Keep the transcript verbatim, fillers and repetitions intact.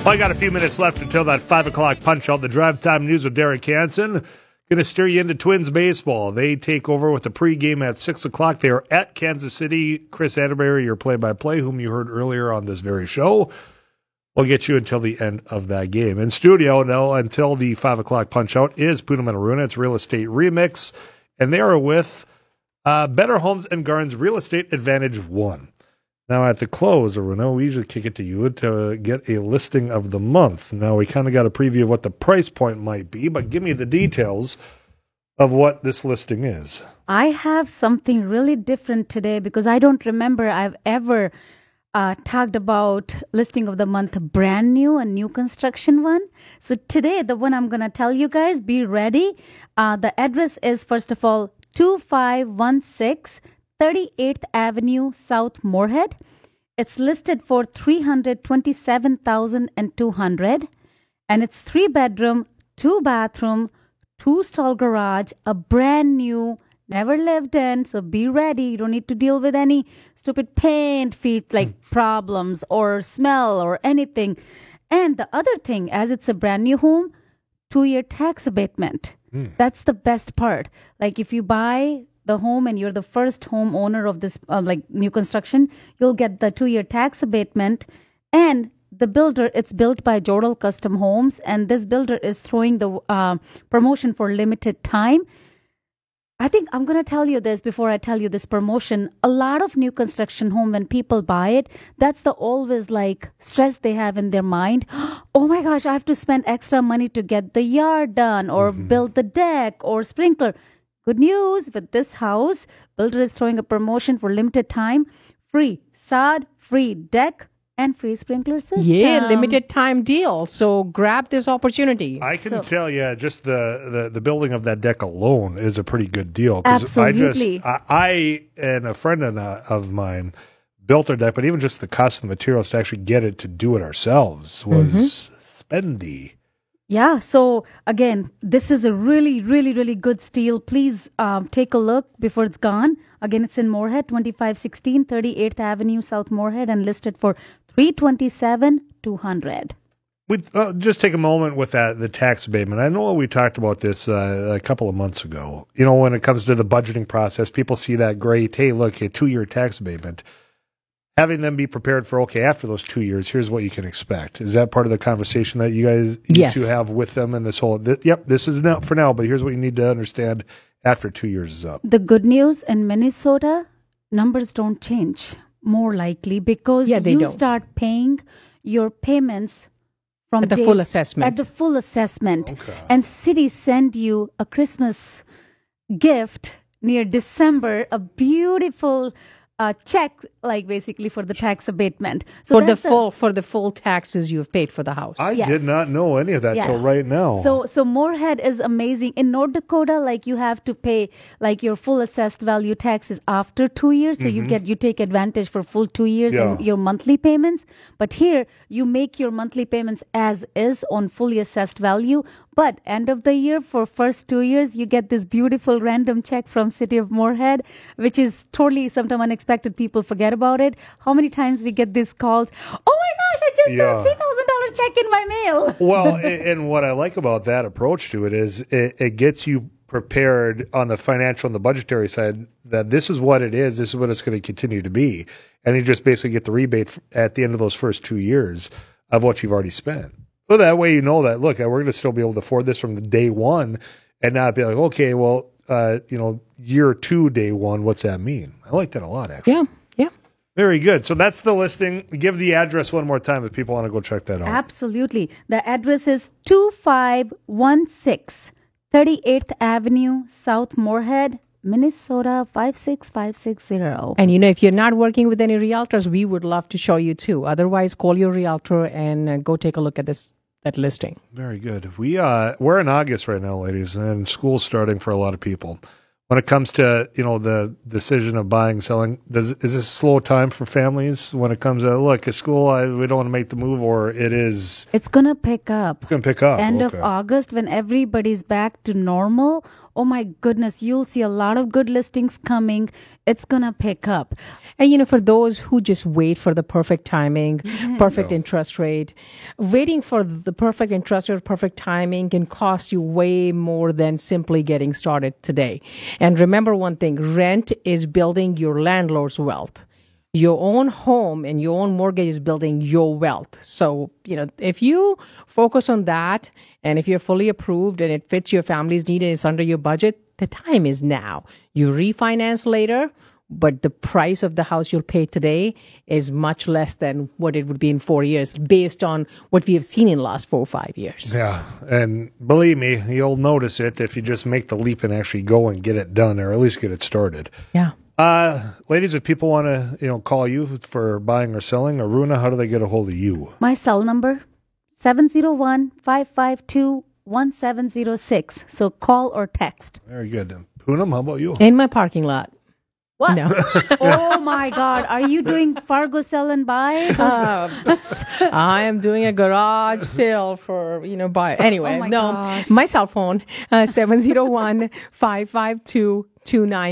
Well, I got a few minutes left until that five o'clock punch out. The drive time news with Derek Hansen. Going to steer you into Twins baseball. They take over with the pregame at six o'clock. They are at Kansas City. Chris Atterbury, your play-by-play, whom you heard earlier on this very show, will get you until the end of that game. In studio, now, until the five o'clock punch out, is Poonam and Aruna. It's Real Estate Remix. And they are with uh, Better Homes and Gardens Real Estate Advantage one. Now, at the close, Aruna, we usually kick it to you to get a listing of the month. Now, we kind of got a preview of what the price point might be, but give me the details of what this listing is. I have something really different today because I don't remember I've ever uh, talked about listing of the month brand new, a new construction one. So today, the one I'm going to tell you guys, be ready. Uh, the address is, first of all, two five one six thirty-eighth Avenue, South Moorhead. It's listed for three hundred twenty-seven thousand two hundred dollars, and it's three bedroom, two bathroom, two stall garage, a brand new, never lived in, so be ready. You don't need to deal with any stupid paint feet like problems or smell or anything. And the other thing, as it's a brand new home, two-year tax abatement. Mm. That's the best part. Like if you buy the home and you're the first home owner of this uh, like new construction, you'll get the two-year tax abatement. And the builder, it's built by Jodel Custom Homes, and this builder is throwing the uh, promotion for limited time. I think I'm going to tell you this before I tell you this promotion. A lot of new construction home, when people buy it, that's the always like stress they have in their mind. Oh my gosh, I have to spend extra money to get the yard done or mm-hmm. build the deck or sprinkler. Good news, with this house, builder is throwing a promotion for limited time. Free sod, free deck, and free sprinkler system. Yeah, limited time deal. So grab this opportunity. I can so, tell you, just the, the, the building of that deck alone is a pretty good deal. Absolutely. I, just, I, I and a friend of mine built our deck, but even just the cost of the materials to actually get it to do it ourselves was mm-hmm. spendy. Yeah, so again, this is a really, really, really good steal. Please um, take a look before it's gone. Again, it's in Moorhead, twenty-five sixteen thirty-eighth Avenue, South Moorhead, and listed for three hundred twenty-seven thousand two hundred dollars. We uh, just take a moment with that the tax abatement. I know we talked about this uh, a couple of months ago. You know, when it comes to the budgeting process, people see that great, hey, look, a two-year tax abatement. Having them be prepared for, okay, after those two years, here's what you can expect. Is that part of the conversation that you guys need yes. to have with them in this whole, th- yep, this is not for now, but here's what you need to understand after two years is up? The good news in Minnesota, numbers don't change, more likely, because yeah, they you don't. start paying your payments from at the day, full assessment. At the full assessment. Okay. And cities send you a Christmas gift near December, a beautiful Uh, check, like basically for the tax abatement. So for the the, full for the full taxes you've paid for the house. I yes. did not know any of that yes. till right now. So so Moorhead is amazing. In North Dakota, like you have to pay like your full assessed value taxes after two years. So mm-hmm. you get you take advantage for full two years yeah. in your monthly payments. But here you make your monthly payments as is on fully assessed value. But end of the year for first two years, you get this beautiful random check from City of Moorhead, which is totally sometimes unexpected. People forget about it. How many times we get these calls? Oh my gosh, I just yeah. got a three thousand dollars check in my mail. Well, and what I like about that approach to it is it, it gets you prepared on the financial and the budgetary side that this is what it is, this is what it's going to continue to be. And you just basically get the rebate at the end of those first two years of what you've already spent. So that way you know that, look, we're going to still be able to afford this from the day one and not be like, okay, well, uh, you know, year two, day one, what's that mean? I like that a lot, actually. Yeah, yeah. Very good. So that's the listing. Give the address one more time if people want to go check that out. Absolutely. The address is two five one six thirty-eighth Avenue, South Moorhead, Minnesota five six five six zero. And, you know, if you're not working with any realtors, we would love to show you, too. Otherwise, call your realtor and uh, go take a look at this that listing. Very good. We, uh, we're in August right now, ladies, and school's starting for a lot of people. When it comes to, you know, the decision of buying, selling, does, is this a slow time for families when it comes to, look, at school, I, we don't want to make the move, or it is? It's going to pick up. It's going to pick up. End okay. of August, when everybody's back to normal, oh my goodness, you'll see a lot of good listings coming. It's going to pick up. And, you know, for those who just wait for the perfect timing, perfect So- interest rate. Waiting for the perfect interest rate, perfect timing can cost you way more than simply getting started today. And remember one thing, rent is building your landlord's wealth. Your own home and your own mortgage is building your wealth. So, you know, if you focus on that and if you're fully approved and it fits your family's need and it's under your budget, the time is now. You refinance later, but the price of the house you'll pay today is much less than what it would be in four years based on what we have seen in the last four or five years. Yeah, and believe me, you'll notice it if you just make the leap and actually go and get it done, or at least get it started. Yeah. Uh, ladies, if people want to, you know, call you for buying or selling, Aruna, how do they get a hold of you? My cell number, seven zero one, five five two, one seven zero six. So call or text. Very good. Poonam, how about you? In my parking lot. What? No. Oh my God. Are you doing Fargo sell and buy? Uh, I am doing a garage sale for, you know, buy. Anyway, Oh my no, gosh. my cell phone, uh, seven zero one, five five two, two nine